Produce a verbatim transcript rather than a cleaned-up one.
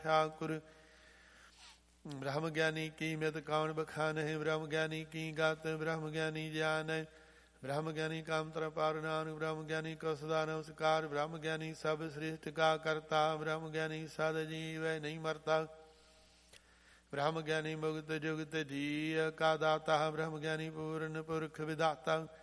ਠਾਕੁਰ। ਬ੍ਰਹਮ ਗਿਆਨੀ ਕੀ ਮਿਤ ਕੌਣ ਬਖਾਨਹਿ, ਬ੍ਰਹਮ ਗਿਆਨੀ ਕੀ ਗਤ ਬ੍ਰਹਮ ਗਿਆਨੀ ਜਾਣੈ। ਬ੍ਰਹਮ ਗਿਆਨੀ ਕਾਮ ਤਰ ਪਾਰ ਨਾਨਕ, ਬ੍ਰਹਮ ਗਿਆਨੀ ਕੋ ਸਦਾ ਨਮਸਕਾਰ। ਬ੍ਰਹਮ ਗਿਆਨੀ ਸਭ ਸ੍ਰਿਸ਼ਟ ਕਾ ਕਰਤਾ, ਬ੍ਰਹਮ ਗਿਆਨੀ ਸਦ ਜੀਵੈ ਨਹੀਂ ਮਰਤਾ। ਬ੍ਰਹਮ ਗਿਆਨੀ ਮੁਕਤ ਜੁਗਤ ਜੀਅ ਕਾ ਦਾਤਾ, ਬ੍ਰਹਮ ਗਿਆਨੀ ਪੂਰਨ ਪੁਰਖ ਵਿਦਾਤਾ।